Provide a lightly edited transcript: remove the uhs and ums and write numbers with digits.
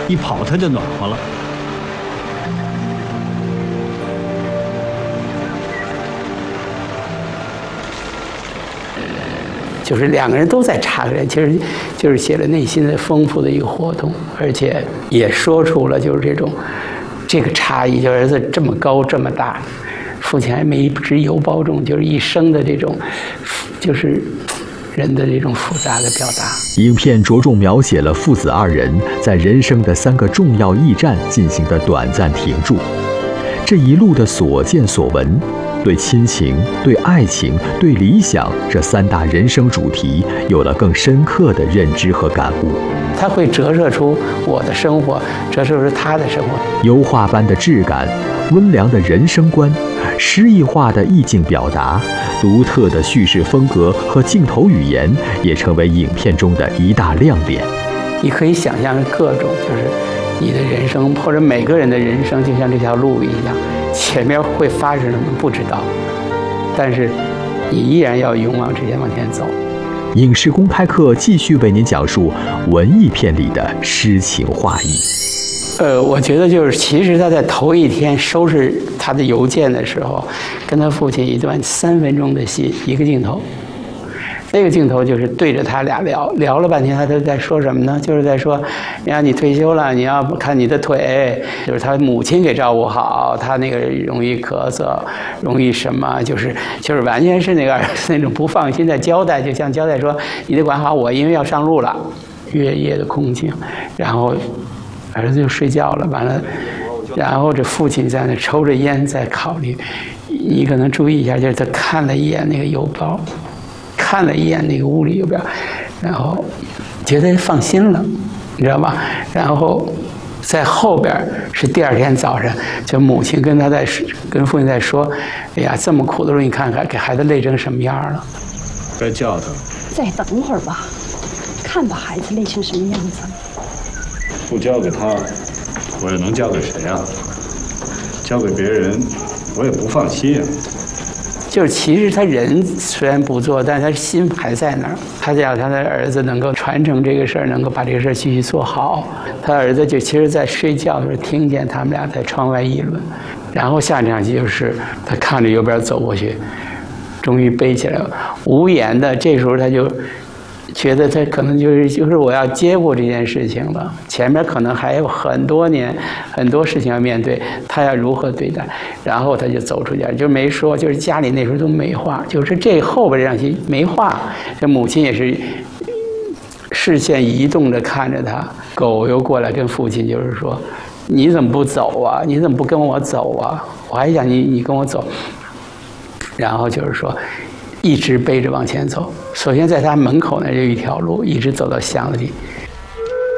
一跑他就暖和了。 就是两个人都在插个人，其实就是写了内心的丰富的一个活动，而且也说出了就是这个差异，就儿子这么高这么大，父亲还没只有保重，就是一生的这种，就是人的这种复杂的表达。 影片着重描写了父子二人在人生的3个重要驿站进行的短暂停驻，这一路的所见所闻。对亲情、对爱情、对理想这3大人生主题有了更深刻的认知和感悟。 它会折射出我的生活，折射出他的生活。 油画般的质感，温良的人生观，诗意化的意境表达，独特的叙事风格和镜头语言，也成为影片中的一大亮点。 你可以想象各种，就是你的人生或者每个人的人生，就像这条路一样。前面会发生什么不知道，但是你依然要勇往直前往前走。 影视公开课继续为您讲述文艺片里的诗情画意。 我觉得就是其实他在头一天收拾他的邮件的时候，跟他父亲一段3分钟的戏，一个镜头。那个镜头就是对着他俩聊了半天，他都在说什么呢？就是在说，你退休了，你要看你的腿，就是他母亲给照顾好，他那个容易咳嗽，容易什么，就是完全是那个那种不放心的交代，就像交代说，你得管好我，因为要上路了，月夜的空境，然后儿子就睡觉了，完了，然后这父亲在那抽着烟在考虑，你可能注意一下，就是他看了一眼那个邮包。看了一眼那个屋里邮票，然后觉得放心了，你知道吧？然后在后边是第2天早上，就母亲跟父亲在说：“哎呀，这么苦的时候，你看看给孩子累成什么样了。” 该叫他。 再等会儿吧，看把孩子累成什么样子。 不交给他，我又能交给谁啊？交给别人，我也不放心啊。 就是其实他人虽然不做，但是他心还在那儿。他想他的儿子能够传承这个事儿，能够把这个事儿继续做好。他儿子就其实在睡觉的时候听见他们俩在窗外议论，然后下场戏就是他看着邮边走过去，终于背起来了，无言的。这时候他就觉得他可能就是我要接过这件事情了，前面可能还有很多年很多事情要面对，他要如何对待？然后他就走出家，就没说，就是家里那时候都没话，就是这后边这场戏没话，这母亲也是视线移动着看着他，狗又过来跟父亲就是说，你怎么不走啊？你怎么不跟我走啊？我还想你跟我走，然后就是说。一直背着往前走，首先在他门口那就一条路，一直走到巷子里，